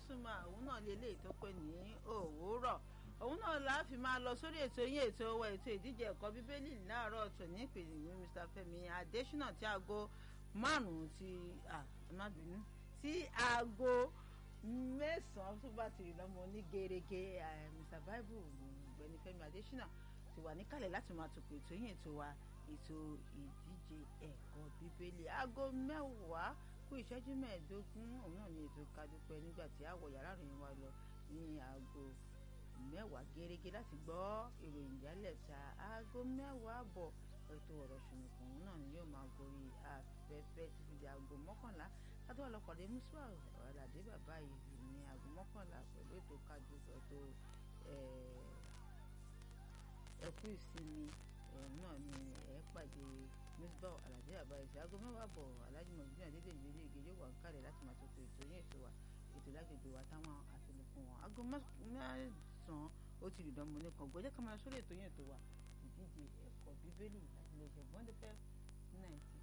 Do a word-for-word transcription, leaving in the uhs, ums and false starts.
súnmọ́ òun náà lélẹ́yìí tó pé ní òwúrọ̀ òun náà la fi máa lọ sórí ètò yín ètò wa ètò ìdíje ẹ̀kọ́ bíbélì láàárọ̀ tòní ìpèsè ìwé Mr Fẹ́mi Adésínà tí aago márùn-ún ti ẹ má bínú tí aago mẹ́sàn-án tó bá ti rí lọ́mọ ní gẹ́gẹ́ Mr Bible ọ̀gbẹ́ni Fẹ́mi Adésínà ti wà níkàlẹ̀ láti máa tòkò ètò yín ètò wa ètò ìdíje ẹ̀kọ́ bíbélì aago mẹ́wàá kú ìṣẹ́jú mẹ́ẹ̀ẹ́dógún òun náà ní ètò kadupẹ́ nígbà tí àwọ̀ yàrá ìròyìn wa lọ ní aago mẹ́wàá gẹ́gẹ́ láti gbọ́ ìròyìn jálẹ̀ ta aago mẹ́wàá bọ̀ ètò ọ̀rọ̀ ṣùnùkùn náà ni yóò máa gorí afẹ́fẹ́ títí di aago mọ́kànlá kátó wà lọ́pàdé musuwa ọ̀làdé bàbá yìí ní aago mọ́kànlá pẹ̀lú ètò kájú ètò ẹkú ìsinmi náà ni ẹ pàdé musuwa ọ̀làdé bàbá yìí aago mẹ́wàá bọ̀ alájùmọ̀ gbìyànjú dédé ìgbélé ìgèjì wà ń kálẹ̀ láti máa tòkè ètò yẹn ètò wa ètò lágbègbè wa táwọn àtìlẹkùn wọn aago mẹ́sàn-án ó ti rìndán mo ní kan gbọ́dọ̀ ká máa sórí ètò yẹn ètò wa ìdíje ẹ̀kọ́ bíbélì àti ilé ìṣẹ̀gbọ́n tó fẹ́ náà.